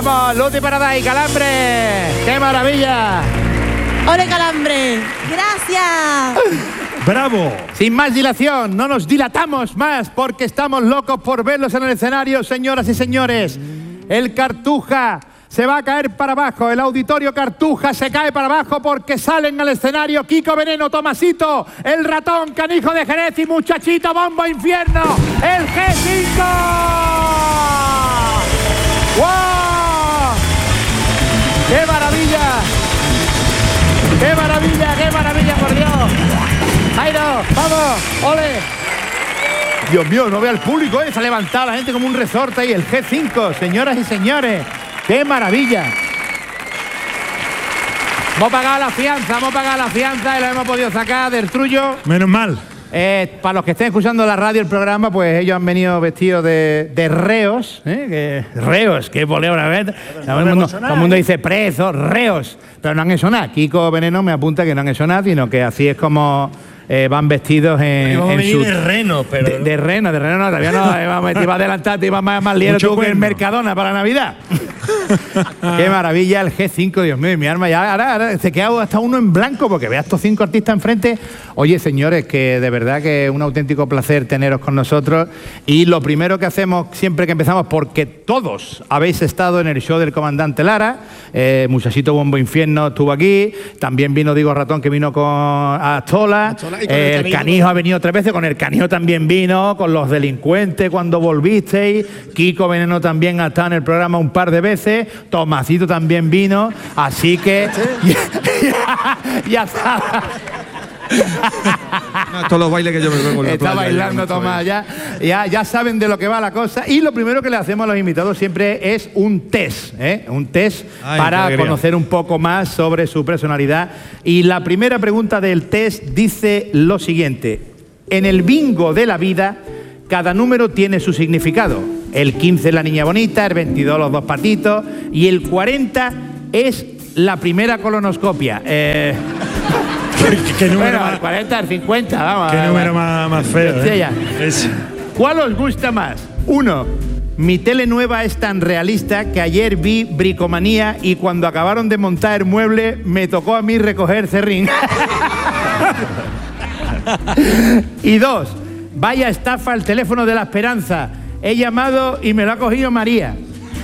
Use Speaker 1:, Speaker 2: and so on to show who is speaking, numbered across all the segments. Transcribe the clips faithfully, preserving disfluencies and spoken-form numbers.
Speaker 1: Vamos, Luti Paradise, Calambre. ¡Qué maravilla!
Speaker 2: ¡Ole, Calambre! ¡Gracias!
Speaker 3: ¡Bravo!
Speaker 1: Sin más dilación, no nos dilatamos más porque estamos locos por verlos en el escenario, señoras y señores. El Cartuja se va a caer para abajo, el auditorio Cartuja se cae para abajo porque salen al escenario Kiko Veneno, Tomasito, el Ratón, Canijo de Jerez y Muchachito Bombo Infierno, el G cinco. ¡Wow! ¡Qué maravilla! ¡Qué maravilla, qué maravilla, por Dios! ¡Jairo, vamos! ¡Ole! Dios mío, no ve al público, ¿eh? Se ha levantado la gente como un resorte ahí, el G cinco, señoras y señores. ¡Qué maravilla! Hemos pagado la fianza, hemos pagado la fianza y la hemos podido sacar del trullo.
Speaker 3: Menos mal.
Speaker 1: Eh, para los que estén escuchando la radio, el programa, pues ellos han venido vestidos de, de reos. ¿eh? Que, reos, que voleo una vez. Todo el mundo, todo el mundo dice presos, reos. Pero no han hecho nada. Kiko Veneno me apunta que no han hecho nada, sino que así es como eh, van vestidos en,
Speaker 4: vamos
Speaker 1: en
Speaker 4: a venir
Speaker 1: su...
Speaker 4: de reno, pero...
Speaker 1: De, de reno, de reno no, todavía no. eh, vamos, te iba a adelantar, te iba más, más liero tú que el Mercadona para Navidad. Qué maravilla el G cinco, Dios mío, mi alma. Ya ahora, ahora se queda hasta uno en blanco porque ve a estos cinco artistas enfrente. Oye, señores, que de verdad que es un auténtico placer teneros con nosotros. Y lo primero que hacemos siempre que empezamos, porque todos habéis estado en el show del Comandante Lara, eh, Muchachito Bombo Infierno estuvo aquí, también vino Diego Ratón, que vino con Astola, eh, el Canijo ha venido tres veces, con el Canijo también vino, con los delincuentes cuando volvisteis, Kiko Veneno también ha estado en el programa un par de veces, Tomasito también vino, así que ya, ya sabes.
Speaker 5: No, todos los bailes que yo me veo con la
Speaker 1: Está
Speaker 5: playa,
Speaker 1: bailando
Speaker 5: ya,
Speaker 1: Tomás, ya, ya, ya saben de lo que va la cosa. Y lo primero que le hacemos a los invitados siempre es un test, ¿eh? Un test
Speaker 3: Ay,
Speaker 1: para conocer un poco más sobre su personalidad. Y la primera pregunta del test dice lo siguiente: en el bingo de la vida, cada número tiene su significado. El quince es la niña bonita, el veintidós los dos patitos y el cuarenta es la primera colonoscopia. Eh...
Speaker 3: ¿Qué, qué número
Speaker 1: bueno,
Speaker 3: más,
Speaker 1: el cuarenta, el cincuenta, vamos.
Speaker 3: qué
Speaker 1: vamos.
Speaker 3: número más, más feo?
Speaker 1: Sí,
Speaker 3: ¿eh?
Speaker 1: ya.
Speaker 3: Es-
Speaker 1: ¿Cuál os gusta más? Uno, mi tele nueva es tan realista que ayer vi Bricomanía y cuando acabaron de montar el mueble me tocó a mí recoger cerrín. Y dos, vaya estafa el teléfono de la Esperanza. He llamado y me lo ha cogido María.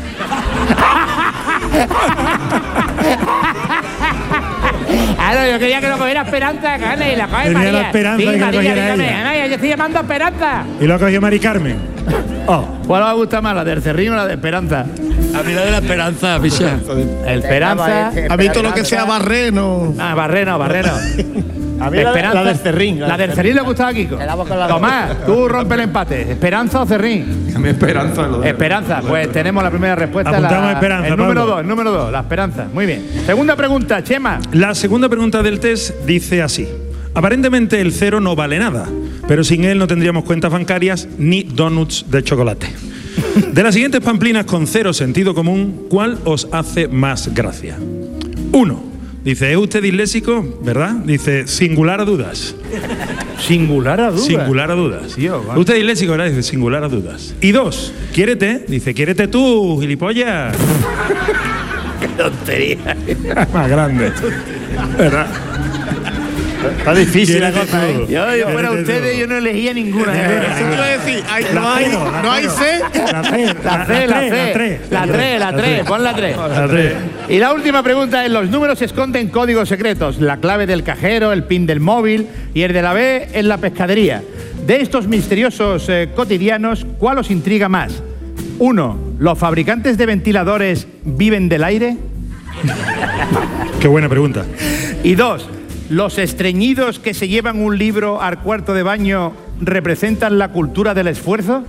Speaker 1: Claro, yo quería que lo cogiera Esperanza, gane, y la coge
Speaker 3: Tenía
Speaker 1: María.
Speaker 3: la esperanza
Speaker 1: sí,
Speaker 3: de que lo
Speaker 1: María,
Speaker 3: cogiera
Speaker 1: dígame,
Speaker 3: ella.
Speaker 1: Ana, yo estoy llamando a Esperanza.
Speaker 3: Y lo ha cogido Mari Carmen. Oh.
Speaker 1: ¿Cuál os gusta más, la del Cerrín o la de Esperanza?
Speaker 4: A mí la de la esperanza, picha.
Speaker 1: El Esperanza.
Speaker 5: A mí todo lo que sea barreno.
Speaker 1: Ah, Barreno, Barreno.
Speaker 6: A mí la, la del Cerrín.
Speaker 1: La del Cerrín le gustaba a Kiko. Tomás, tú rompe el empate. ¿Esperanza o Cerrín?
Speaker 5: A mí Esperanza. Lo de...
Speaker 1: Esperanza. Pues tenemos la primera respuesta.
Speaker 3: Apuntamos
Speaker 1: la,
Speaker 3: Esperanza,
Speaker 1: el número
Speaker 3: Pablo.
Speaker 1: dos, el número dos, la Esperanza. Muy bien. Segunda pregunta, Chema.
Speaker 3: La segunda pregunta del test dice así: aparentemente el cero no vale nada, pero sin él no tendríamos cuentas bancarias ni donuts de chocolate. De las siguientes pamplinas con cero sentido común, ¿cuál os hace más gracia? Uno, dice, ¿es usted disléxico? ¿Verdad? Dice, singular a dudas.
Speaker 1: Singular a duda.
Speaker 3: Singular a dudas.
Speaker 1: Tío, vale.
Speaker 3: Usted es disléxico, ¿verdad? Dice, singular a dudas. Y dos, quiérete. Dice, quiérete tú, gilipollas.
Speaker 1: Qué tontería.
Speaker 3: Más grande. ¿Verdad?
Speaker 6: Está difícil la
Speaker 3: Quiérete
Speaker 6: cosa,
Speaker 3: tú.
Speaker 6: ¿eh?
Speaker 1: Yo, yo fuera
Speaker 3: Quiérete
Speaker 1: ustedes,
Speaker 3: tú.
Speaker 1: yo no elegía ninguna.
Speaker 5: Eso quiere decir, hay- no hay, no hay C.
Speaker 3: La C,
Speaker 1: La C, la C. La tres, la tres. Pon la tres.
Speaker 3: La tres.
Speaker 1: Y la última pregunta es, los números esconden códigos secretos, la clave del cajero, el pin del móvil y el de la B en la pescadería. De estos misteriosos eh, cotidianos, ¿cuál os intriga más? Uno, ¿los fabricantes de ventiladores viven del aire?
Speaker 3: Qué buena pregunta.
Speaker 1: Y dos, ¿los estreñidos que se llevan un libro al cuarto de baño representan la cultura del esfuerzo?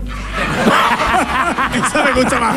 Speaker 5: Eso me gusta más.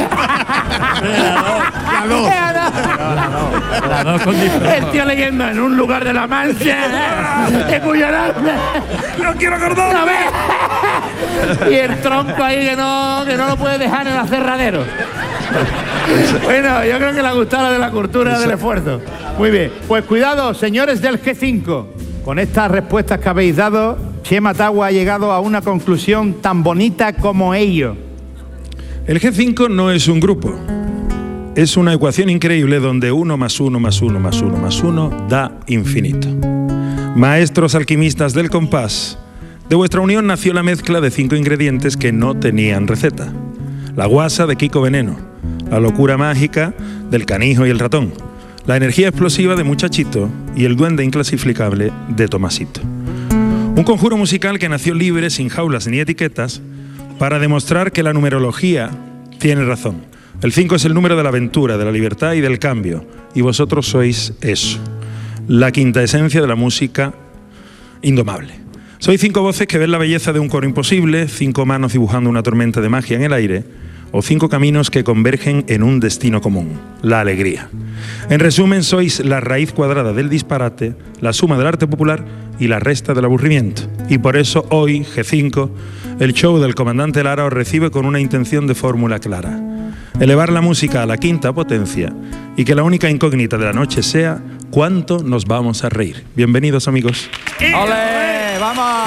Speaker 5: La dos.
Speaker 4: La dos con diferencia.
Speaker 1: El tío leyendo en un lugar de la Mancha, de cuyo nombre
Speaker 3: ¡No quiero acordar!
Speaker 1: no ve. Y el tronco ahí que no, que no lo puede dejar en el aserradero. Bueno, yo creo que le ha gustado la de la cultura del esfuerzo. Muy bien. Pues cuidado, señores del G cinco. Con estas respuestas que habéis dado, Chema Tagua ha llegado a una conclusión tan bonita como ello.
Speaker 3: El G cinco no es un grupo. es una ecuación increíble donde uno más uno más uno más uno más uno da infinito. Maestros alquimistas del compás, de vuestra unión nació la mezcla de cinco ingredientes que no tenían receta. La guasa de Kiko Veneno, la locura mágica del Canijo y el Ratón, la energía explosiva de Muchachito y el duende inclasificable de Tomasito. Un conjuro musical que nació libre, sin jaulas ni etiquetas, para demostrar que la numerología tiene razón. El cinco es el número de la aventura, de la libertad y del cambio, y vosotros sois eso, la quinta esencia de la música indomable. Sois cinco voces que ven la belleza de un coro imposible, cinco manos dibujando una tormenta de magia en el aire, o cinco caminos que convergen en un destino común, la alegría. En resumen, sois la raíz cuadrada del disparate, la suma del arte popular y la resta del aburrimiento. Y por eso hoy, G cinco, el show del comandante Lara os recibe con una intención de fórmula clara: elevar la música a la quinta potencia y que la única incógnita de la noche sea cuánto nos vamos a reír. Bienvenidos, amigos.
Speaker 1: ¡Ole! ¡Vamos!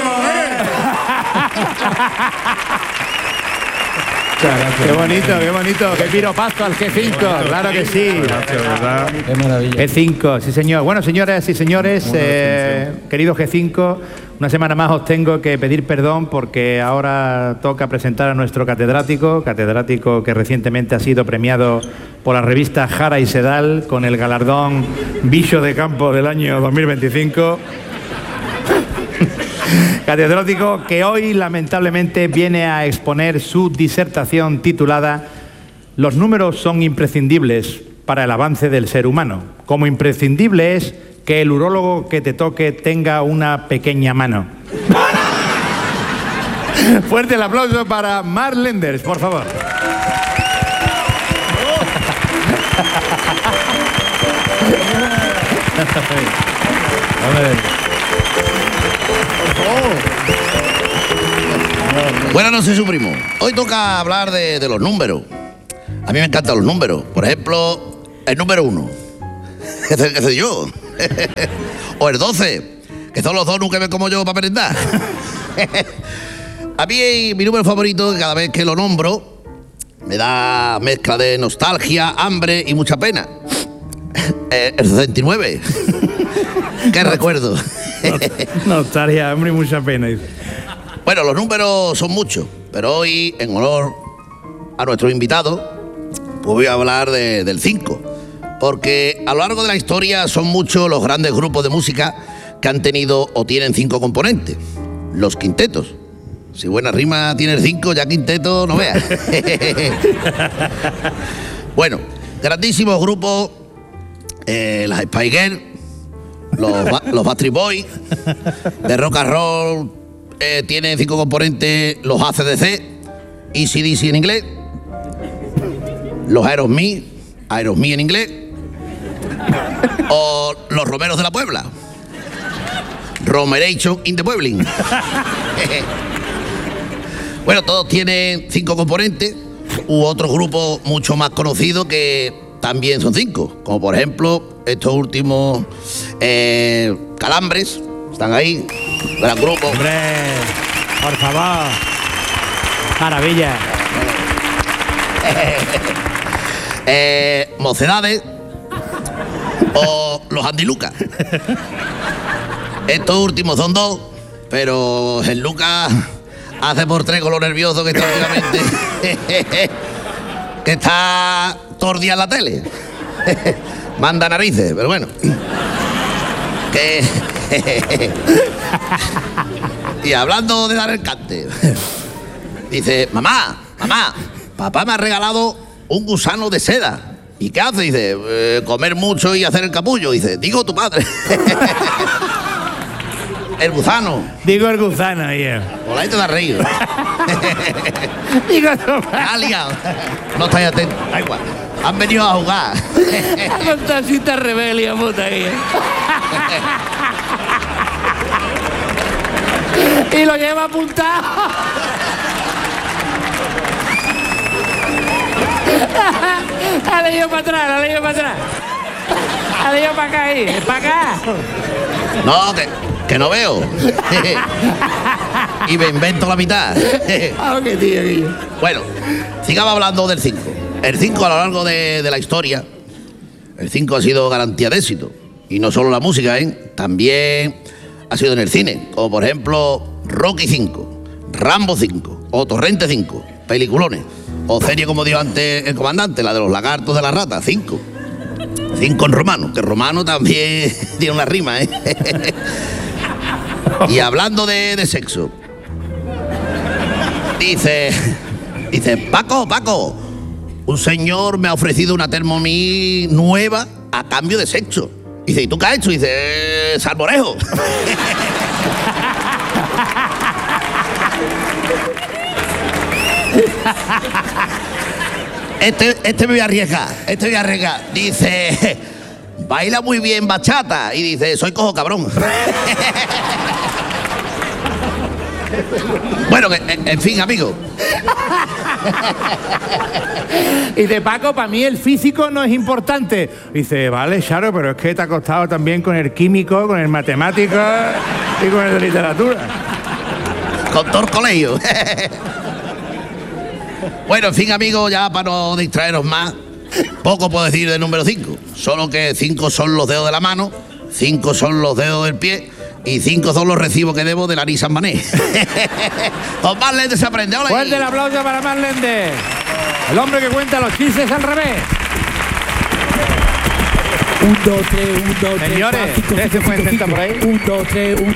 Speaker 1: Qué bonito, qué bonito, qué piropazo al G cinco, claro que sí.
Speaker 5: Gracias, ¿verdad?
Speaker 4: Qué maravilla.
Speaker 1: G cinco, sí señor. Bueno, señoras y señores, eh, querido G cinco, una semana más os tengo que pedir perdón porque ahora toca presentar a nuestro catedrático, catedrático que recientemente ha sido premiado por la revista Jara y Sedal con el galardón Bicho de Campo del año dos mil veinticinco. Catedrático que hoy lamentablemente viene a exponer su disertación titulada "Los números son imprescindibles para el avance del ser humano. Como imprescindible es que el urólogo que te toque tenga una pequeña mano". Fuerte el aplauso para Mark Lenders, por favor.
Speaker 7: Buenas noches, su primo. Hoy toca hablar de, de los números. A mí me encantan los números. Por ejemplo, el número uno. Ese, ese soy yo. O el doce, que son los donuts que me como yo para merendar. A mí mi número favorito, que cada vez que lo nombro, me da mezcla de nostalgia, hambre y mucha pena. El sesenta y nueve. Qué recuerdo.
Speaker 1: Nostalgia, hambre y mucha pena.
Speaker 7: Bueno, los números son muchos, pero hoy, en honor a nuestro invitado, pues voy a hablar de, del cinco. Porque a lo largo de la historia son muchos los grandes grupos de música que han tenido o tienen cinco componentes. Los quintetos. Si buena rima tiene el cinco, ya quinteto no veas. Bueno, grandísimos grupos, eh, las Spice Girls, los, los Backstreet Boys, de rock and roll. Eh, tiene cinco componentes: los A C D C, A C D C en inglés, los Aerosmith, Aerosmith en inglés, o los Romeros de la Puebla, Romeration in the Puebling. Bueno, todos tienen cinco componentes, u otros grupos mucho más conocidos que también son cinco, como por ejemplo estos últimos eh, Calambres, están ahí. Gran grupo.
Speaker 1: Hombre, por favor. Maravilla.
Speaker 7: eh, Mocedades o los Andy Lucas. Estos últimos son dos, pero el Lucas hace por tres con lo nervioso que está últimamente. Que está todo el día en la tele. Manda narices, pero bueno. Que... Y hablando de dar el cante, dice: mamá, mamá, papá me ha regalado un gusano de seda. ¿Y qué hace? Dice: eh, comer mucho y hacer el capullo. Dice: digo tu padre. El gusano.
Speaker 1: Digo el gusano, yeah.
Speaker 7: Por ahí te da reír.
Speaker 1: Digo tu padre.
Speaker 7: Ha liado. No estáis atentos. Da igual. Han venido a jugar.
Speaker 4: Fantasita rebelio, puta ahí.
Speaker 1: Y lo lleva apuntado. Ha leído para atrás, ha leído para atrás. Ha leído para acá ahí, para acá.
Speaker 7: No, que, que no veo. Y me invento la mitad.
Speaker 1: Ah, qué tío, tío.
Speaker 7: Bueno, sigamos hablando del cinco. El cinco a lo largo de, de la historia, el cinco ha sido garantía de éxito. Y no solo la música, ¿eh? También ha sido en el cine, como por ejemplo Rocky cinco, Rambo cinco o Torrente cinco, peliculones. O serie, como dijo antes el comandante, la de los lagartos de la rata, cinco. Cinco en romano, que romano también tiene una rima, ¿eh? Y hablando de, de sexo, dice, dice, Paco, Paco, un señor me ha ofrecido una Thermomix nueva a cambio de sexo. Dice, ¿y tú qué has hecho? Dice, salmorejo. Este, este me voy a arriesgar, este me voy a arriesgar. Dice, baila muy bien bachata. Y dice, soy cojo cabrón. Bueno, en, en fin, amigo.
Speaker 1: Y de Paco, para mí el físico no es importante. Dice, vale, Charo, pero es que te ha costado también con el químico, con el matemático y con el de literatura.
Speaker 7: Con todo el colegio. Bueno, en fin, amigos, ya para no distraernos más, poco puedo decir del número cinco. Solo que cinco son los dedos de la mano, cinco son los dedos del pie y cinco son los recibos que debo de la Nissan Mané. Con Mar Lende se aprende. ¡Hola!
Speaker 1: Fuerte el aplauso para Mar Lende, el hombre que cuenta los chistes al revés.
Speaker 8: Un, dos, tres, un, dos, tres,
Speaker 1: Señores,
Speaker 8: cuatro, cinco,
Speaker 1: ¿ustedes se pueden sentar por ahí?
Speaker 8: Un, dos, tres, un.